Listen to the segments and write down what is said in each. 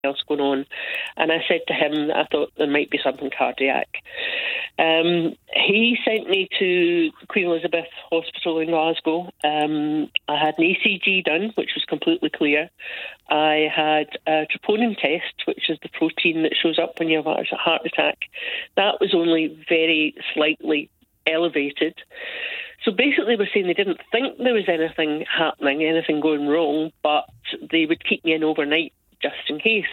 else going on. And I said to him that I thought there might be something cardiac. He sent me to Queen Elizabeth Hospital in Glasgow. I had an ECG done, which was completely clear. I had a troponin test, which is the protein that shows up when you have a heart attack. That was only very slightly elevated. So basically we're saying they didn't think there was anything happening, anything going wrong, but they would keep me in overnight just in case.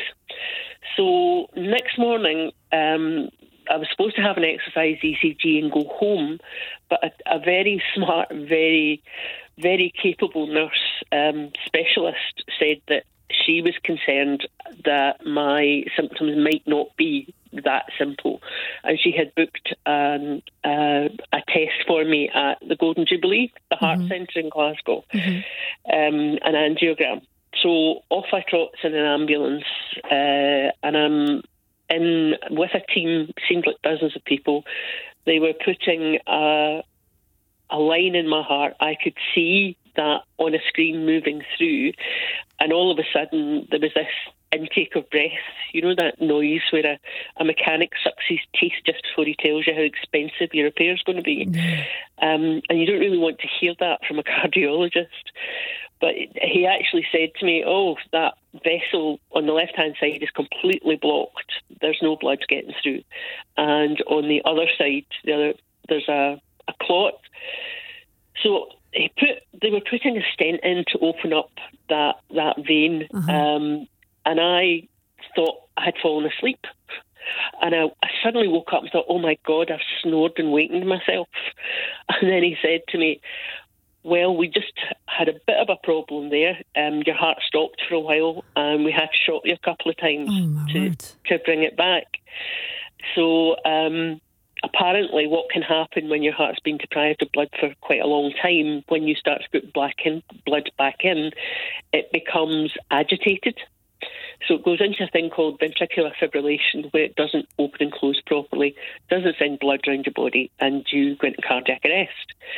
So next morning, I was supposed to have an exercise ECG and go home, but a very smart, very, very capable nurse specialist said that she was concerned that my symptoms might not be that simple. And she had booked a test for me at the Golden Jubilee, the Heart Centre in Glasgow, an angiogram. So off I trots in an ambulance, and I'm in with a team, seemed like dozens of people. They were putting a line in my heart. I could see that on a screen moving through, and all of a sudden there was this intake of breath. You know that noise where a mechanic sucks his teeth just before he tells you how expensive your repair's going to be. And you don't really want to hear that from a cardiologist. But he actually said to me, oh, that vessel on the left-hand side is completely blocked. There's no blood getting through. And on the other side, there's a clot. So they were putting a stent in to open up that vein. And I thought I had fallen asleep. And I suddenly woke up and thought, oh, my God, I've snored and wakened myself. And then he said to me, well, we just had a bit of a problem there. Your heart stopped for a while, and we had to shock you a couple of times to bring it back. So apparently what can happen when your heart's been deprived of blood for quite a long time, when you start to put blood back in, it becomes agitated. So it goes into a thing called ventricular fibrillation, where it doesn't open and close properly, doesn't send blood around your body, and you go into cardiac arrest.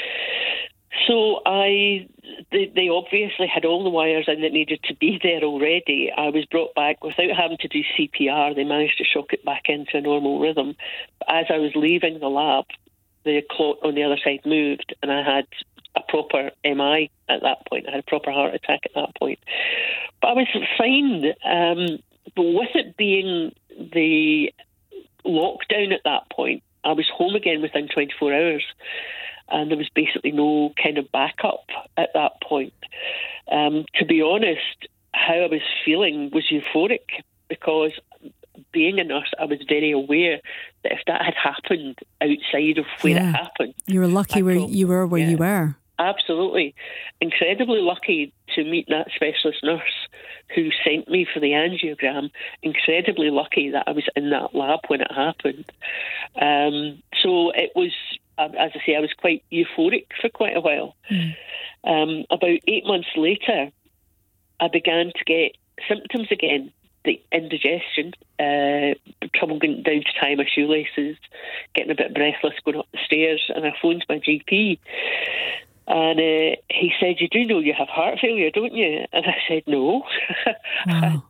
So they obviously had all the wires in that needed to be there already. I was brought back without having to do CPR. They managed to shock it back into a normal rhythm. But as I was leaving the lab, the clot on the other side moved, and I had a proper MI at that point. I had a proper heart attack at that point. But I was fine. But with it being the lockdown at that point, I was home again within 24 hours. And there was basically no kind of backup at that point. To be honest, how I was feeling was euphoric, because being a nurse, I was very aware that if that had happened outside of where it happened... You were lucky where you were. Absolutely. Incredibly lucky to meet that specialist nurse who sent me for the angiogram. Incredibly lucky that I was in that lab when it happened. So it was... As I say, I was quite euphoric for quite a while. About 8 months later, I began to get symptoms again, the indigestion, trouble getting down to tie my shoelaces, getting a bit breathless going up the stairs, and I phoned my GP. And he said, you do know you have heart failure, don't you? And I said, no. Wow.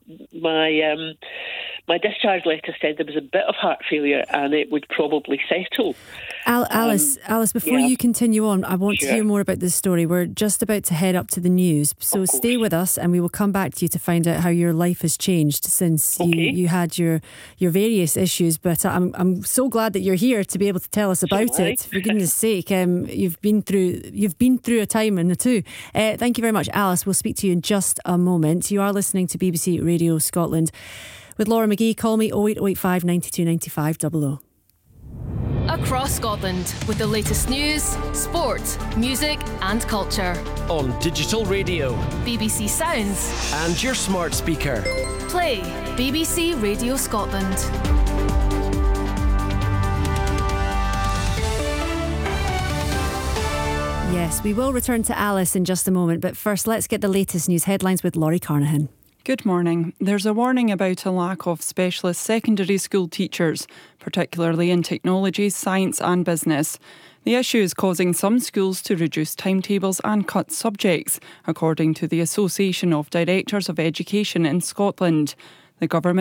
My discharge letter said there was a bit of heart failure and it would probably settle. Alice, before you continue on, I want to hear more about this story. We're just about to head up to the news, so stay with us and we will come back to you to find out how your life has changed since you had your various issues. But I'm so glad that you're here to be able to tell us about it. For goodness sake, you've been through a time and a two. Thank you very much, Alice. We'll speak to you in just a moment. You are listening to BBC Radio Scotland with Laura McGee. Call me 08085 92 95 00. Across Scotland with the latest news, sport, music and culture. On digital radio, BBC Sounds and your smart speaker. Play BBC Radio Scotland. Yes, we will return to Alice in just a moment, but first let's get the latest news headlines with Laurie Carnahan. Good morning. There's a warning about a lack of specialist secondary school teachers, particularly in technology, science and business. The issue is causing some schools to reduce timetables and cut subjects, according to the Association of Directors of Education in Scotland. The government